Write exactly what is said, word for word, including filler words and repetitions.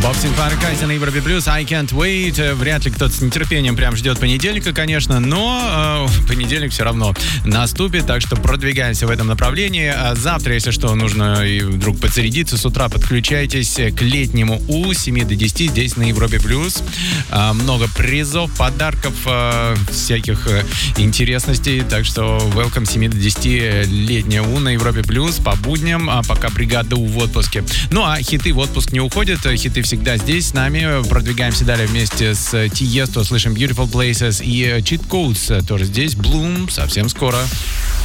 Боб Синклар и Катя на Европе Плюс. I can't wait. Вряд ли кто-то с нетерпением прям ждет понедельника, конечно, но э, понедельник все равно наступит, так что продвигаемся в этом направлении. А завтра, если что, нужно и вдруг подзарядиться с утра, подключайтесь к летнему У с семи до десяти здесь на Европе Плюс. А, много призов, подарков, а, всяких а, интересностей, так что welcome с семи до десяти летнее У на Европе Плюс по будням, а пока бригада У в отпуске. Ну а хиты в отпуск не уходят, хиты всегда здесь с нами. Продвигаемся далее вместе с Тиесто, слышим Beautiful Places и Cheat Codes тоже здесь. Bloom совсем скоро.